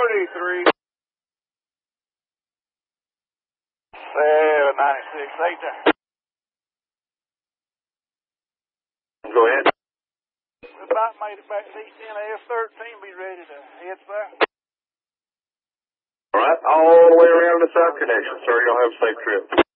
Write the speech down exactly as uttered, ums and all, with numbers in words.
forty-three. seven ninety-six, eight there. Go ahead. About made it back to East End A F thirteen, be ready to head south. All right, all the way around to South Connection, sir. Y'all have a safe trip.